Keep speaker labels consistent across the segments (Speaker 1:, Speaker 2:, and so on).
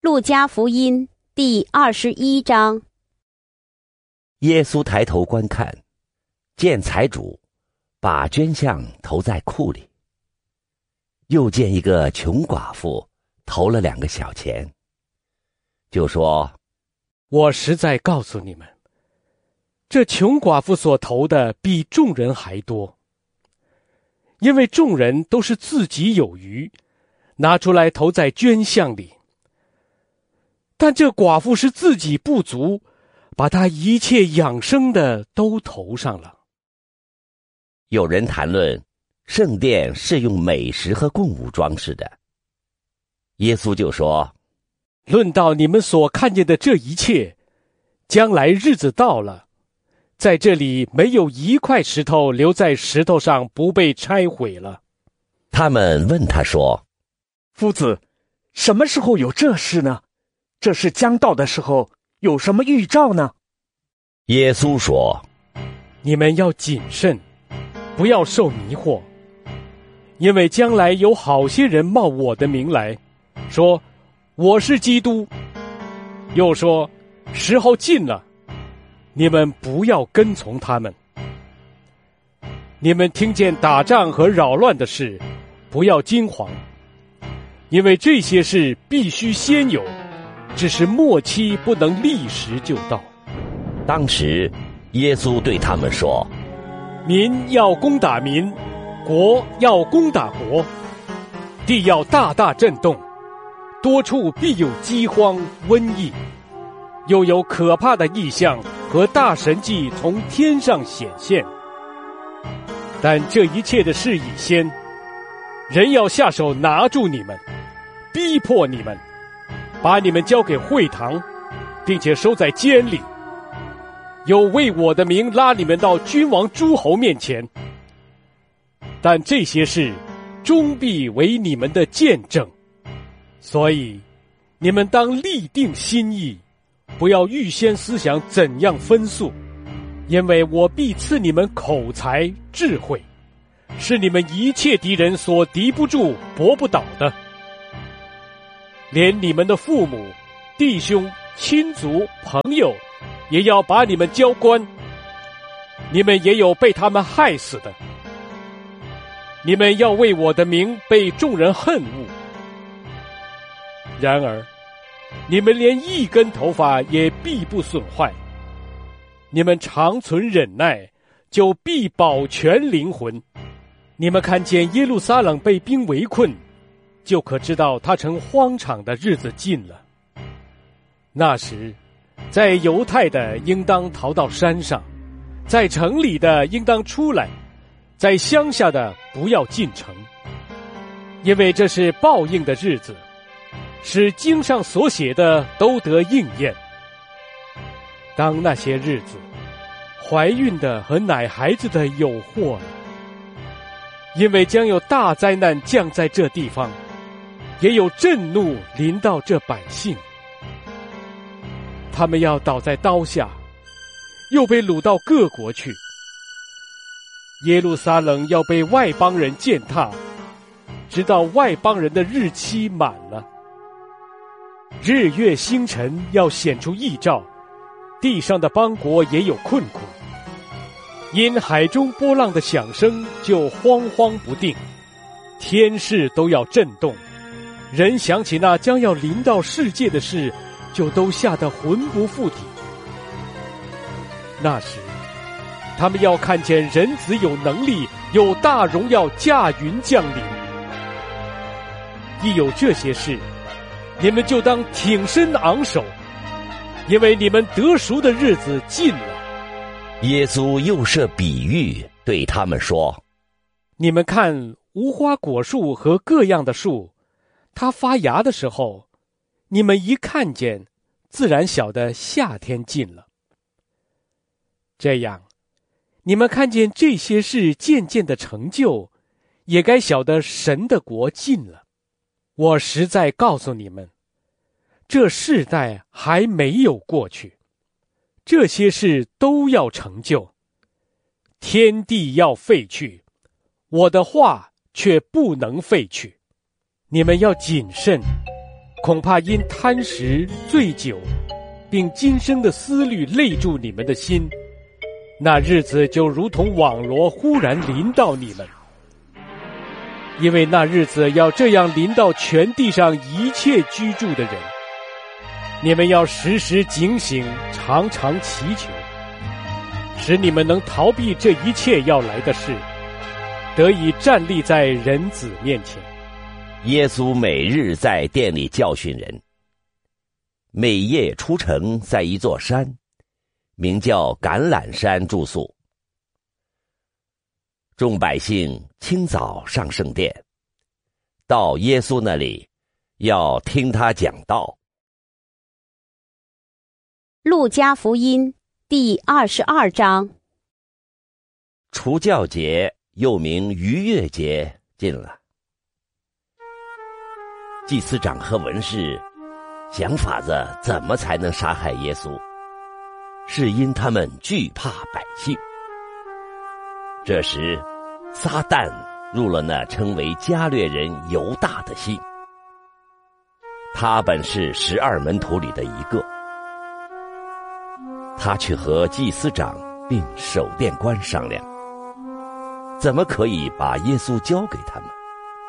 Speaker 1: 路加福音第21章。
Speaker 2: 耶稣抬头观看，见财主把捐项投在库里，又见一个穷寡妇投了2个小钱，就说：
Speaker 3: 我实在告诉你们，这穷寡妇所投的比众人还多，因为众人都是自己有余，拿出来投在捐项里，但这寡妇是自己不足，把她一切养生的都投上了。
Speaker 2: 有人谈论圣殿是用美食和供物装饰的，耶稣就说：
Speaker 3: 论到你们所看见的这一切，将来日子到了，在这里没有一块石头留在石头上不被拆毁了。
Speaker 2: 他们问他说：
Speaker 4: 夫子，什么时候有这事呢？这是将到的时候，有什么预兆呢？
Speaker 2: 耶稣说：
Speaker 3: 你们要谨慎，不要受迷惑，因为将来有好些人冒我的名来，说我是基督，又说时候近了，你们不要跟从他们。你们听见打仗和扰乱的事，不要惊慌，因为这些事必须先有，只是末期不能立时就到。
Speaker 2: 当时耶稣对他们说：
Speaker 3: 民要攻打民，国要攻打国，地要大大震动，多处必有饥荒、瘟疫，又有可怕的异象和大神迹从天上显现。但这一切的事已先，人要下手拿住你们，逼迫你们，把你们交给会堂，并且收在监里，又为我的名拉你们到君王诸侯面前。但这些事终必为你们的见证，所以你们当立定心意，不要预先思想怎样分诉，因为我必赐你们口才智慧，是你们一切敌人所敌不住搏不倒的。连你们的父母、弟兄、亲族、朋友也要把你们交官，你们也有被他们害死的。你们要为我的名被众人恨恶，然而你们连一根头发也必不损坏。你们长存忍耐，就必保全灵魂。你们看见耶路撒冷被兵围困，就可知道他成荒场的日子近了。那时，在犹太的应当逃到山上，在城里的应当出来，在乡下的不要进城，因为这是报应的日子，使经上所写的都得应验。当那些日子，怀孕的和奶孩子的有祸了，因为将有大灾难降在这地方，也有震怒临到这百姓。他们要倒在刀下，又被掳到各国去。耶路撒冷要被外邦人践踏，直到外邦人的日期满了。日月星辰要显出异兆，地上的邦国也有困苦。因海中波浪的响声就惶惶不定，天势都要震动。人想起那将要临到世界的事，就都吓得魂不附体。那时他们要看见人子有能力，有大荣耀驾云降临。一有这些事，你们就当挺身昂首，因为你们得赎的日子近了。
Speaker 2: 耶稣又设比喻对他们说：
Speaker 3: 你们看无花果树和各样的树，它发芽的时候，你们一看见，自然晓得夏天近了。这样，你们看见这些事渐渐的成就，也该晓得神的国近了。我实在告诉你们，这世代还没有过去，这些事都要成就。天地要废去，我的话却不能废去。你们要谨慎， 恐怕因贪食、醉酒，并今生的思虑累住你们的心，那日子就如同网罗忽然临到你们。因为那日子要这样临到全地上一切居住的人，你们要时时警醒，常常祈求，使你们能逃避这一切要来的事，得以站立在人子面前。
Speaker 2: 耶稣每日在殿里教训人，每夜出城，在一座山，名叫橄榄山住宿。众百姓清早上圣殿，到耶稣那里，要听他讲道。
Speaker 1: 路加福音第22章。
Speaker 2: 除酵节，又名逾越节，近了。祭司长和文士想法子怎么才能杀害耶稣，是因他们惧怕百姓。这时撒旦入了那称为加略人犹大的心，他本是12门徒里的一个。他去和祭司长并守殿官商量，怎么可以把耶稣交给他们。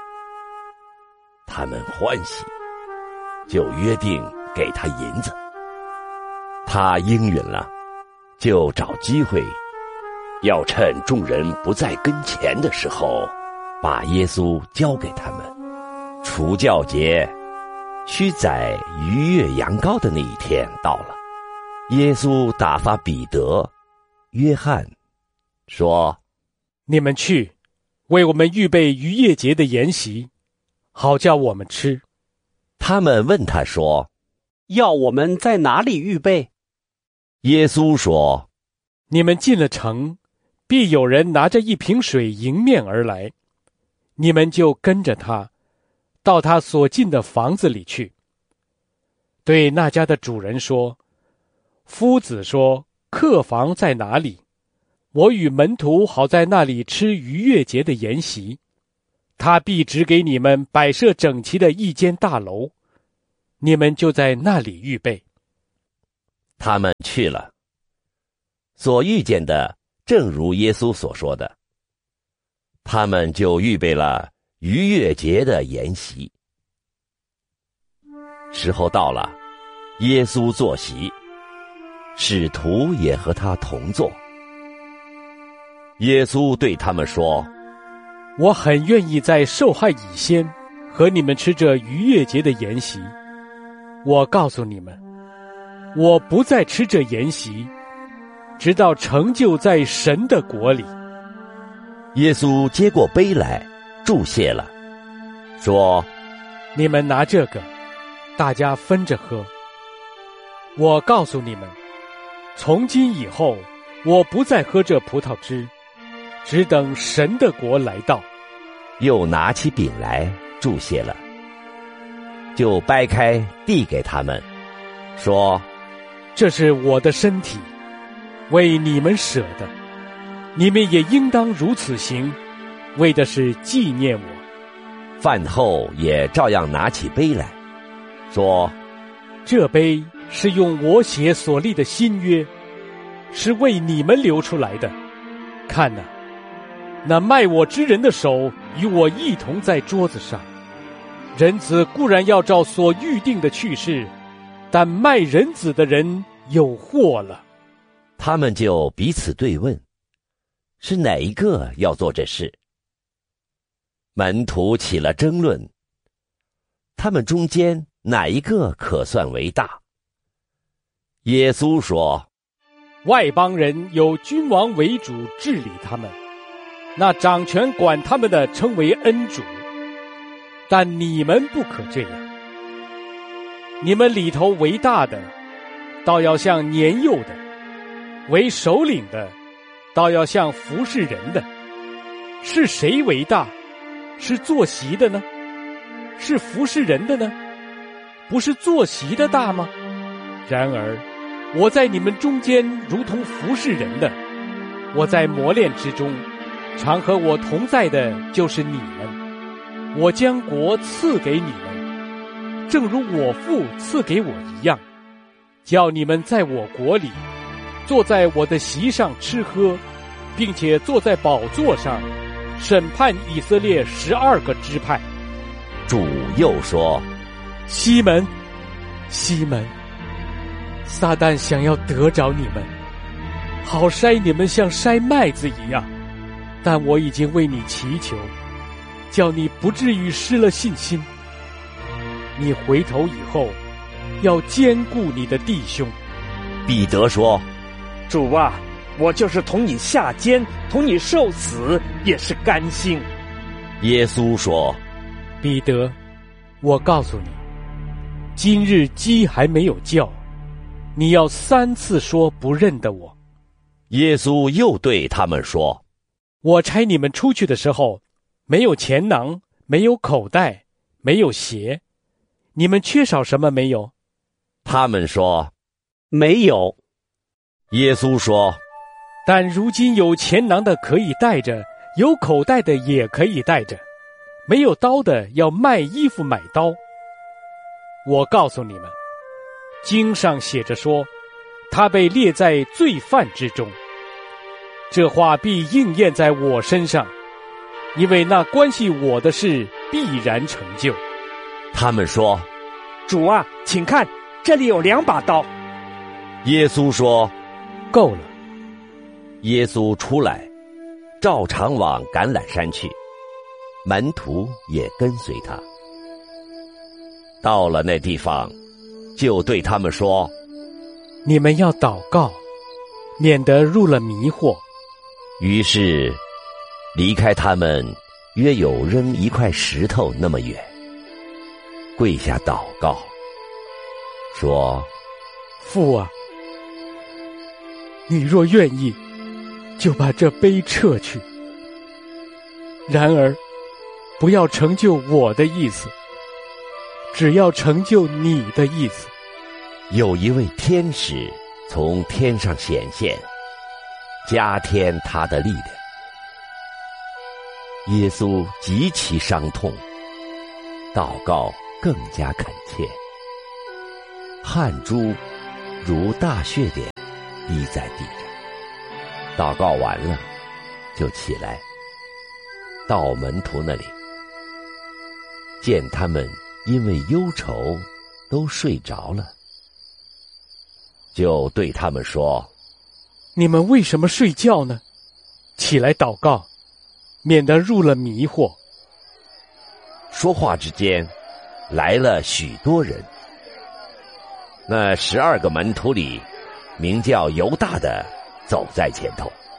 Speaker 2: 他们欢喜，就约定给他银子。他应允了，就找机会，要趁众人不在跟前的时候，把耶稣交给他们。除酵节须宰逾越羊羔的那一天到了，耶稣打发彼得、约翰，说：
Speaker 3: 你们去，为我们预备逾越节的筵席，好叫我们吃。
Speaker 2: 他们问他说：
Speaker 5: 要我们在哪里预备？
Speaker 2: 耶稣说：
Speaker 3: 你们进了城，必有人拿着一瓶水迎面而来，你们就跟着他，到他所进的房子里去。对那家的主人说：夫子说，客房在哪里？我与门徒好在那里吃逾越节的筵席。他必指给你们摆设整齐的一间大楼，你们就在那里预备。
Speaker 2: 他们去了，所遇见的正如耶稣所说的，他们就预备了逾越节的筵席。时候到了，耶稣坐席，使徒也和他同坐。耶稣对他们说：
Speaker 3: 我很愿意在受害以先和你们吃这逾越节的筵席。我告诉你们，我不再吃这筵席，直到成就在神的国里。
Speaker 2: 耶稣接过杯来，祝谢了，说：
Speaker 3: 你们拿这个，大家分着喝。我告诉你们，从今以后，我不再喝这葡萄汁，只等神的国来到。
Speaker 2: 又拿起饼来，祝谢了，就掰开递给他们，说：
Speaker 3: 这是我的身体，为你们舍的，你们也应当如此行，为的是纪念我。
Speaker 2: 饭后也照样拿起杯来，说：
Speaker 3: 这杯是用我血所立的新约，是为你们流出来的。看哪，那卖我之人的手与我一同在桌子上。人子固然要照所预定的去世，但卖人子的人有祸了。
Speaker 2: 他们就彼此对问，是哪一个要做这事？门徒起了争论，他们中间哪一个可算为大？耶稣说：
Speaker 3: 外邦人有君王为主治理他们，那掌权管他们的称为恩主，但你们不可这样。你们里头为大的，倒要像年幼的；为首领的，倒要像服侍人的。是谁为大？是坐席的呢？是服侍人的呢？不是坐席的大吗？然而我在你们中间如同服侍人的，我在磨练之中，常和我同在的就是你们。我将国赐给你们， 正如我父赐给我一样，叫你们在我国里，坐在我的席上吃喝，并且坐在宝座上，审判以色列12个支派。”
Speaker 2: 主又说：“
Speaker 3: 西门，西门，撒旦想要得着你们，好筛你们像筛麦子一样，但我已经为你祈求，叫你不至于失了信心。你回头以后，要兼顾你的弟兄。”
Speaker 2: 彼得说：“
Speaker 4: 主啊，我就是同你下监，同你受死，也是甘心。”
Speaker 2: 耶稣说：“
Speaker 3: 彼得，我告诉你，今日鸡还没有叫，你要3次说不认得我。”
Speaker 2: 耶稣又对他们说：“
Speaker 3: 我差你们出去的时候，没有钱囊，没有口袋，没有鞋，你们缺少什么没有？”
Speaker 2: 他们说：“
Speaker 5: 没有。”
Speaker 2: 耶稣说：“
Speaker 3: 但如今有钱囊的可以带着，有口袋的也可以带着，没有刀的要卖衣服买刀。我告诉你们，经上写着说，他被列在罪犯之中。这话必应验在我身上，因为那关系我的事必然成就。”
Speaker 2: 他们说：“
Speaker 4: 主啊，请看，这里有2把刀。”
Speaker 2: 耶稣说：“
Speaker 3: 够了。”
Speaker 2: 耶稣出来，照常往橄榄山去，门徒也跟随他。到了那地方，就对他们说：“
Speaker 3: 你们要祷告，免得入了迷惑。”
Speaker 2: 于是离开他们约有扔一块石头那么远，跪下祷告，说：“
Speaker 3: 父啊，你若愿意，就把这杯撤去。然而，不要成就我的意思，只要成就你的意思。”
Speaker 2: 有一位天使从天上显现，加添他的力量。耶稣极其伤痛，祷告更加恳切，汗珠如大血点滴在地上。祷告完了，就起来，到门徒那里，见他们因为忧愁都睡着了，就对他们说：“
Speaker 3: 你们为什么睡觉呢？起来祷告，免得入了迷惑。”
Speaker 2: 说话之间，来了许多人。那12个门徒里，名叫犹大的走在前头。